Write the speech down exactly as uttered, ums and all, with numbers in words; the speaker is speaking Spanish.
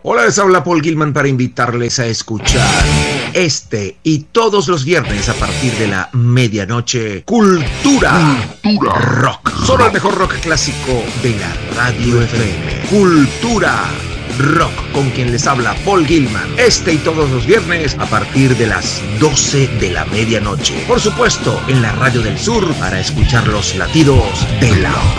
Hola, les habla Paul Gilman para invitarles a escuchar este y todos los viernes a partir de la medianoche Cultura, Cultura Rock. Solo el mejor rock clásico de la radio F M. Cultura Rock, con quien les habla Paul Gilman. Este y todos los viernes a partir de las doce de la medianoche. Por supuesto, en la Radio del Sur para escuchar los latidos de la